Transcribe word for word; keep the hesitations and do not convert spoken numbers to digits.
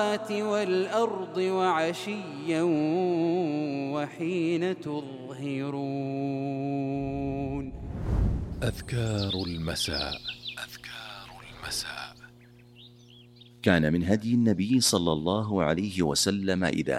والأرض وعشيا وحين تظهرون. أذكار المساء. أذكار المساء. كان من هدي النبي صلى الله عليه وسلم إذا